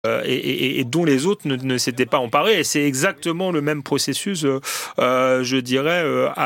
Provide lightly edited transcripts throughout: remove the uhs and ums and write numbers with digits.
et dont les autres ne s'étaient pas emparés. Et c'est exactement le même processus, je dirais,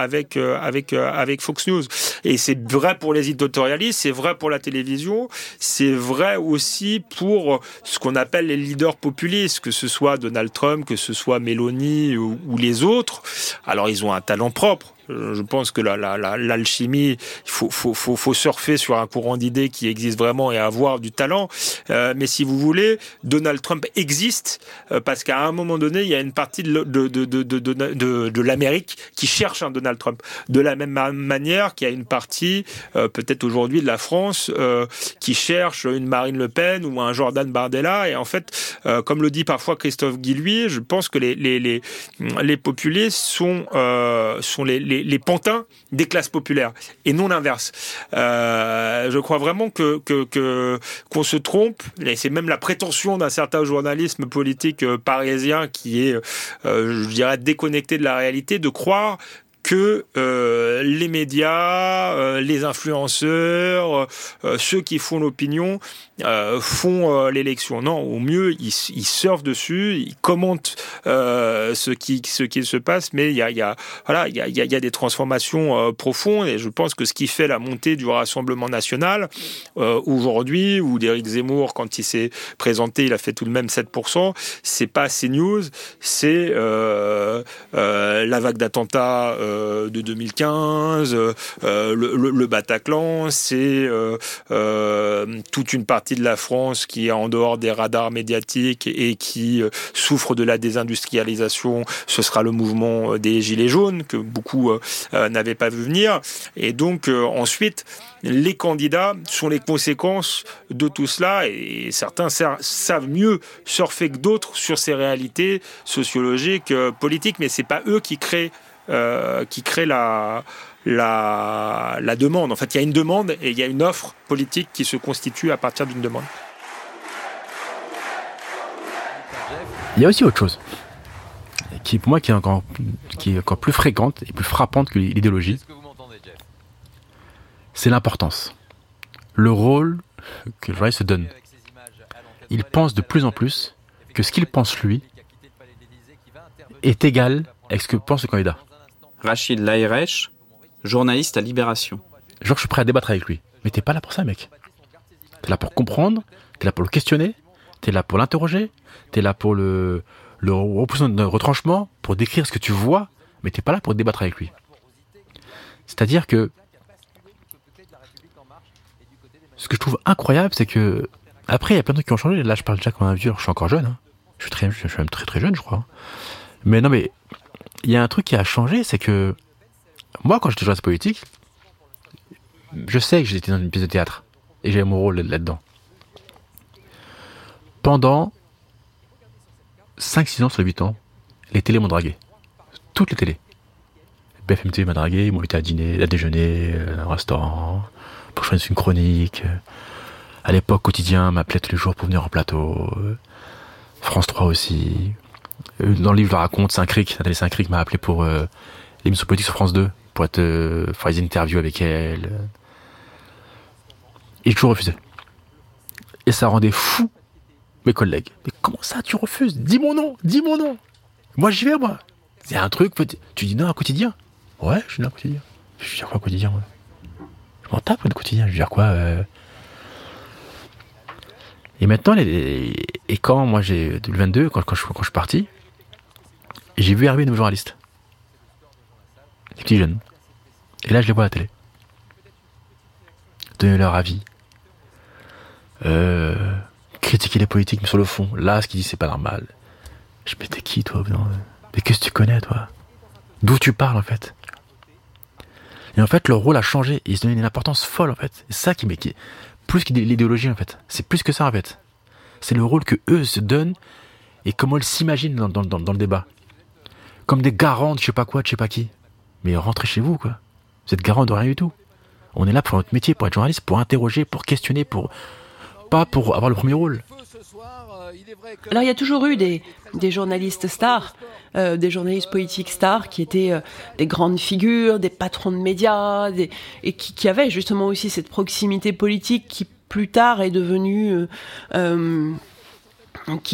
avec Fox News. Et c'est vrai pour les éditorialistes, c'est vrai pour la télévision, c'est vrai aussi pour ce qu'on appelle les leaders populistes, que ce soit Donald Trump, que ce soit Meloni ou les autres. Alors ils ont un talent propre. Je pense que l'alchimie, il faut surfer sur un courant d'idées qui existe vraiment et avoir du talent. Mais si vous voulez, Donald Trump existe parce qu'à un moment donné, il y a une partie de l'Amérique qui cherche un Donald Trump. De la même manière qu'il y a une partie, peut-être aujourd'hui, de la France qui cherche une Marine Le Pen ou un Jordan Bardella. Et en fait, comme le dit parfois Christophe Guilluy, je pense que les populistes sont les pantins des classes populaires et non l'inverse. Je crois vraiment qu'on se trompe, et c'est même la prétention d'un certain journalisme politique parisien qui est, je dirais, déconnecté de la réalité, de croire que les médias, les influenceurs, ceux qui font l'opinion font l'élection. Non, au mieux, ils surfent dessus, ils commentent ce qui se passe, mais il y a des transformations profondes, et je pense que ce qui fait la montée du Rassemblement national aujourd'hui, ou d'Éric Zemmour, quand il s'est présenté, il a fait tout de même 7%, c'est pas CNews, c'est la vague d'attentats de 2015, le Bataclan, c'est toute une partie de la France qui est en dehors des radars médiatiques et qui souffre de la désindustrialisation. Ce sera le mouvement des Gilets jaunes que beaucoup n'avaient pas vu venir. Et donc ensuite, les candidats sont les conséquences de tout cela, et certains savent mieux surfer que d'autres sur ces réalités sociologiques, politiques, mais c'est pas eux qui créent la demande. En fait, il y a une demande et il y a une offre politique qui se constitue à partir d'une demande. Il y a aussi autre chose qui, pour moi, qui est encore plus fréquente et plus frappante que l'idéologie. C'est l'importance, le rôle que le journaliste se donne. Il pense de plus en plus que ce qu'il pense lui est égal avec ce que pense le candidat. Rachid Laïrech, journaliste à Libération. Genre, je suis prêt à débattre avec lui. Mais t'es pas là pour ça, mec. T'es là pour comprendre, t'es là pour le questionner, t'es là pour l'interroger, t'es là pour le repousser d'un retranchement, pour décrire ce que tu vois, mais t'es pas là pour débattre avec lui. C'est-à-dire que ce que je trouve incroyable, c'est que après, il y a plein de trucs qui ont changé. Là, je parle déjà comme un vieux, alors je suis encore jeune. Hein. Je suis même très très jeune, je crois. Mais non, mais il y a un truc qui a changé, c'est que moi, quand j'étais journaliste politique, je sais que j'étais dans une pièce de théâtre et j'avais mon rôle là-dedans. Pendant 5-6 ans sur 8 ans, les télés m'ont dragué. Toutes les télés. BFM TV m'a dragué, ils m'ont invité à déjeuner, à un restaurant, pour que je fasse une chronique. À l'époque, Quotidien m'appelait tous les jours pour venir en plateau. France 3 aussi. Dans le livre, je le raconte, Nathalie Saint-Cric m'a appelé pour l'émission politique sur France 2, pour faire des interviews avec elle. Et j'ai toujours refusé. Et ça rendait fou mes collègues. Mais comment ça, tu refuses ? Dis mon nom. Moi, j'y vais, moi. C'est un truc, tu dis non à Quotidien ? Ouais, je suis non à Quotidien. Je veux dire quoi, Quotidien, moi ? Je m'en tape, le Quotidien. Je veux dire quoi Et maintenant, et quand moi j'ai 2022, quand je suis parti, j'ai vu arriver de nouveaux journalistes, des petits jeunes. Et là, je les vois à la télé, donner leur avis, critiquer les politiques, mais sur le fond, là, ce qu'ils disent, c'est pas normal. Je me dis, t'es qui, toi ? Mais qu'est-ce que tu connais, toi ? D'où tu parles, en fait ? Et en fait, leur rôle a changé. Ils se donnaient une importance folle, en fait. C'est ça qui est plus que l'idéologie, en fait. C'est plus que ça, en fait. C'est le rôle que eux se donnent et comment ils s'imaginent dans le débat. Comme des garants de je sais pas quoi, de je sais pas qui. Mais rentrez chez vous, quoi. Vous êtes garant de rien du tout. On est là pour notre métier, pour être journaliste, pour interroger, pour questionner, pas pour avoir le premier rôle. Alors il y a toujours eu des journalistes stars, des journalistes politiques stars qui étaient des grandes figures, des patrons de médias, et qui avaient justement aussi cette proximité politique qui plus tard est devenue qui